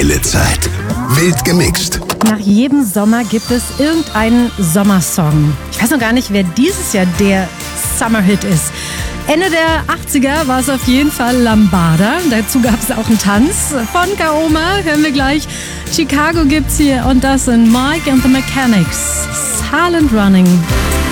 geile Zeit. Wild gemixt. Nach jedem Sommer gibt es irgendeinen Sommersong. Ich weiß noch gar nicht, wer dieses Jahr der Summerhit ist. Ende der 80er war es auf jeden Fall Lambada. Dazu gab es auch einen Tanz. Von Kaoma hören wir gleich. Chicago gibt's hier und das sind Mike and the Mechanics. Silent Running.